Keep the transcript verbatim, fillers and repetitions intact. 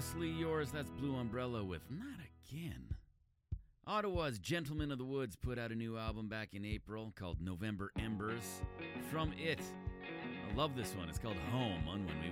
Carelessly Yours, that's Blue Umbrella with Not Again. Ottawa's Gentlemen of the Woods put out a new album back in April called November Embers. From it, I love this one. It's called Home on When We